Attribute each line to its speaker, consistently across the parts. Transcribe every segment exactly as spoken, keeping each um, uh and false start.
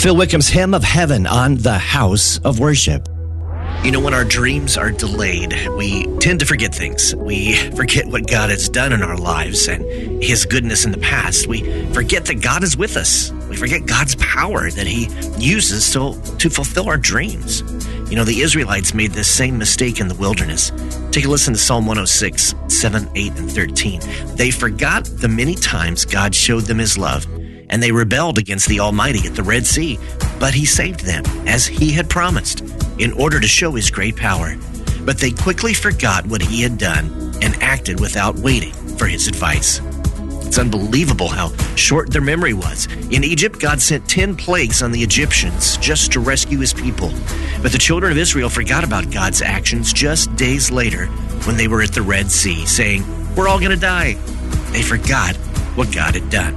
Speaker 1: Phil Wickham's Hymn of Heaven on the House of Worship. You know, when our dreams are delayed, we tend to forget things. We forget what God has done in our lives and His goodness in the past. We forget that God is with us. We forget God's power that He uses to, to fulfill our dreams. You know, the Israelites made this same mistake in the wilderness. Take a listen to Psalm one oh six, seven, eight, and thirteen. They forgot the many times God showed them His love, and they rebelled against the Almighty at the Red Sea. But He saved them, as He had promised, in order to show His great power. But they quickly forgot what He had done and acted without waiting for His advice. It's unbelievable how short their memory was. In Egypt, God sent ten plagues on the Egyptians just to rescue His people. But the children of Israel forgot about God's actions just days later when they were at the Red Sea, saying, "We're all going to die." They forgot what God had done.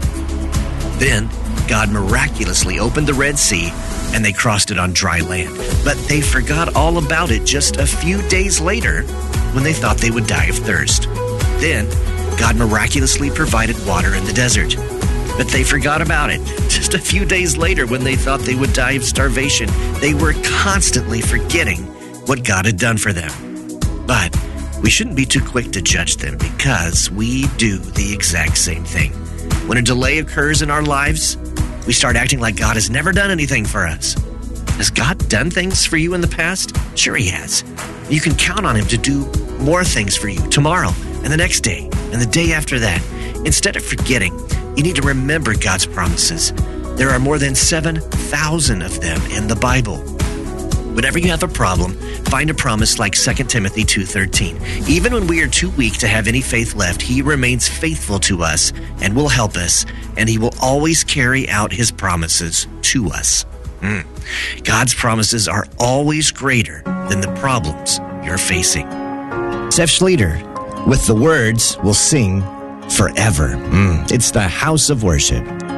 Speaker 1: Then God miraculously opened the Red Sea and they crossed it on dry land. But they forgot all about it just a few days later when they thought they would die of thirst. Then God miraculously provided water in the desert. But they forgot about it just a few days later when they thought they would die of starvation. They were constantly forgetting what God had done for them. But we shouldn't be too quick to judge them, because we do the exact same thing. When a delay occurs in our lives, we start acting like God has never done anything for us. Has God done things for you in the past? Sure He has. You can count on Him to do more things for you tomorrow and the next day and the day after that. Instead of forgetting, you need to remember God's promises. There are more than seven thousand of them in the Bible. Whenever you have a problem, find a promise like Second Timothy two thirteen. Even when we are too weak to have any faith left, He remains faithful to us and will help us, and He will always carry out His promises to us. Mm. God's promises are always greater than the problems you're facing. Seth Schlueter with the words we'll sing forever. Mm. It's the House of Worship.